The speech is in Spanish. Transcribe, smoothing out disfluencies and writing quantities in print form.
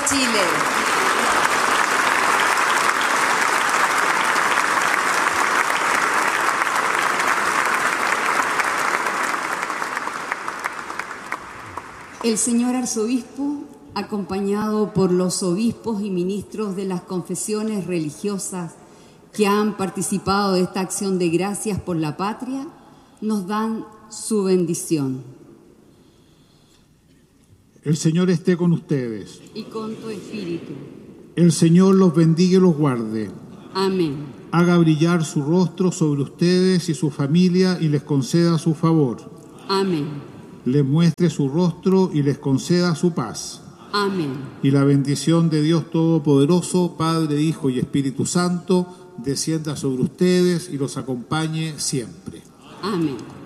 Chile. El señor arzobispo, acompañado por los obispos y ministros de las confesiones religiosas que han participado de esta acción de gracias por la patria, nos dan su bendición. El Señor esté con ustedes. Y con tu espíritu. El Señor los bendiga y los guarde. Amén. Haga brillar su rostro sobre ustedes y su familia y les conceda su favor. Amén. Les muestre su rostro y les conceda su paz. Amén. Y la bendición de Dios Todopoderoso, Padre, Hijo y Espíritu Santo, descienda sobre ustedes y los acompañe siempre. Amén.